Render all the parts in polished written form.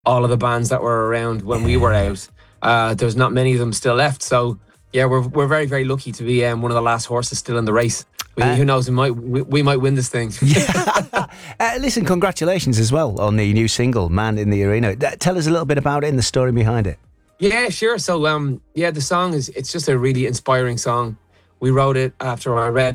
all of the bands that were around when we were Yeah. out. There's not many of them still left. So yeah, we're very, very lucky to be one of the last horses still in the race. Uh, Who knows? We might win this thing. yeah. Listen, congratulations as well on the new single, Man in the Arena. Tell us a little bit about it and the story behind it. Yeah, sure. So yeah, the song it's just a really inspiring song. We wrote it after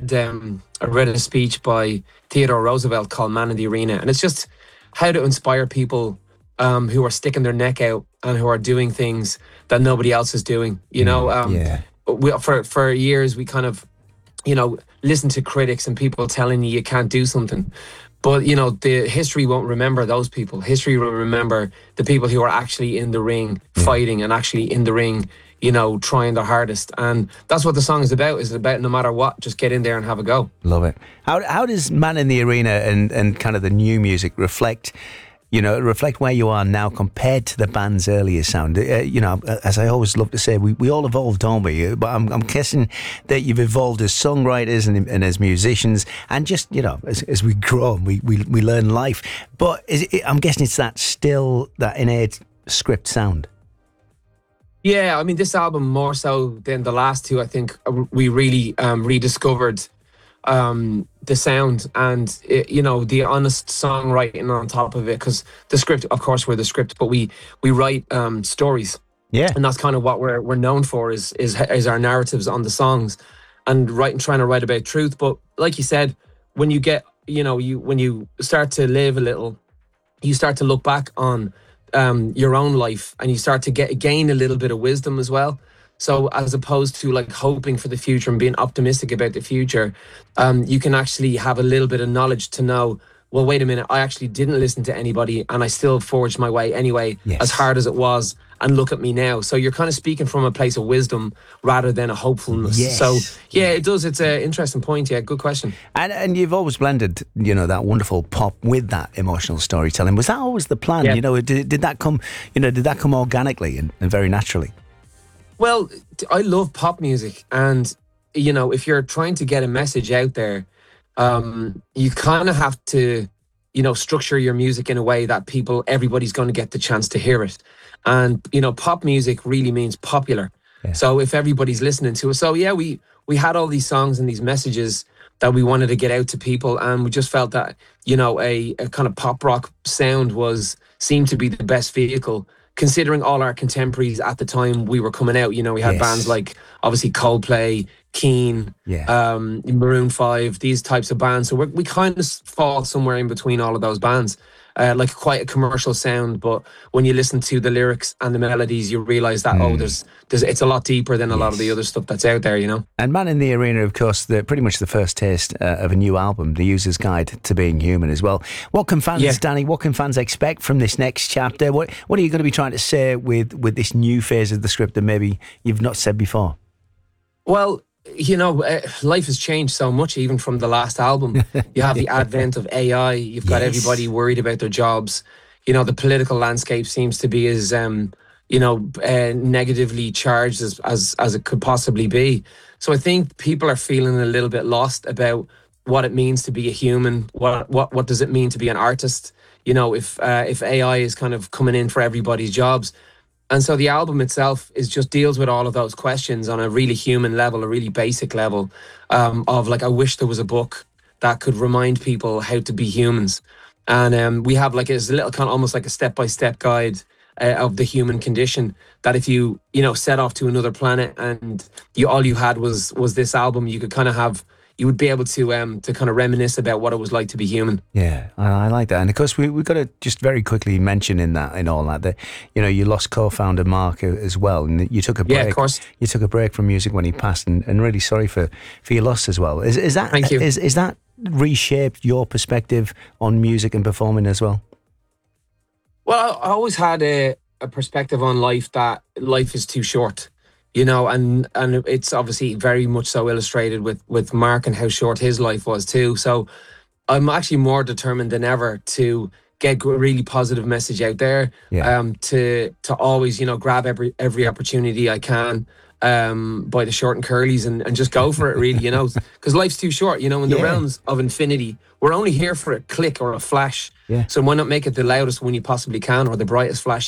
I read a speech by Theodore Roosevelt called "Man in the Arena," and it's just how to inspire people who are sticking their neck out and who are doing things that nobody else is doing. Yeah. For years we kind of listen to critics and people telling you can't do something. But the history won't remember those people. History will remember the people who are actually in the ring fighting and actually in the ring, trying their hardest. And that's what the song is about. Is about no matter what, just get in there and have a go. Love it. How does Man in the Arena and kind of the new music reflect where you are now compared to the band's earlier sound? As I always love to say, we all evolved, don't we? But I'm guessing that you've evolved as songwriters and as musicians, and just, as we grow and we learn life. But I'm guessing it's still that innate script sound. Yeah, I mean, this album more so than the last two, I think we really rediscovered the sound and the honest songwriting on top of it, because the script, of course, we're the script, but we write stories. Yeah. And that's kind of what we're known for is our narratives on the songs and trying to write about truth. But like you said, when you get when you start to live a little, you start to look back on your own life, and you start to gain a little bit of wisdom as well. So as opposed to like hoping for the future and being optimistic about the future, you can actually have a little bit of knowledge to know, well, wait a minute, I actually didn't listen to anybody and I still forged my way anyway, Yes. as hard as it was. And look at me now. So you're kind of speaking from a place of wisdom rather than a hopefulness. Yes. So yeah, it does. It's an interesting point. Yeah, good question. And you've always blended, that wonderful pop with that emotional storytelling. Was that always the plan? Yeah. Did that come, did that come organically and very naturally? Well, I love pop music, and if you're trying to get a message out there, you kind of have to, structure your music in a way that everybody's going to get the chance to hear it. And pop music really means popular. Yeah. So if everybody's listening to it, so yeah, we had all these songs and these messages that we wanted to get out to people, and we just felt that a kind of pop rock sound seemed to be the best vehicle, considering all our contemporaries at the time we were coming out. We had Yes. bands like, obviously, Coldplay, Keane, Maroon 5, these types of bands. So we kind of fall somewhere in between all of those bands. Like quite a commercial sound, but when you listen to the lyrics and the melodies, you realise that there's it's a lot deeper than a lot of the other stuff that's out there, And Man in the Arena, of course, pretty much the first taste of a new album, The User's Guide to Being Human as well. What can fans, Danny, expect from this next chapter? What are you going to be trying to say with this new phase of the script that maybe you've not said before? Well, life has changed so much, even from the last album. You have the advent of AI. You've got everybody worried about their jobs. The political landscape seems to be as, negatively charged as it could possibly be. So I think people are feeling a little bit lost about what it means to be a human. What does it mean to be an artist? If AI is kind of coming in for everybody's jobs. And so the album itself just deals with all of those questions on a really human level, a really basic level, of like, I wish there was a book that could remind people how to be humans. And we have it's a little kind of almost like a step-by-step guide of the human condition, that if you, set off to another planet and all you had was this album, you could kind of you would be able to kind of reminisce about what it was like to be human. Yeah, I like that. And of course, we've got to just very quickly mention in all that you lost co-founder Mark as well, and you took a break. Yeah, of course. You took a break from music when he passed, and really sorry for your loss as well. Is that Thank you. Is that reshaped your perspective on music and performing as well? Well, I always had a perspective on life that life is too short. And it's obviously very much so illustrated with Mark and how short his life was too. So I'm actually more determined than ever to get a really positive message out there. Yeah. To always grab every opportunity I can, by the short and curlies and just go for it, really, you know, because life's too short, you know, in the Yeah. realms of infinity. We're only here for a click or a flash. Yeah. So why not make it the loudest one you possibly can, or the brightest flash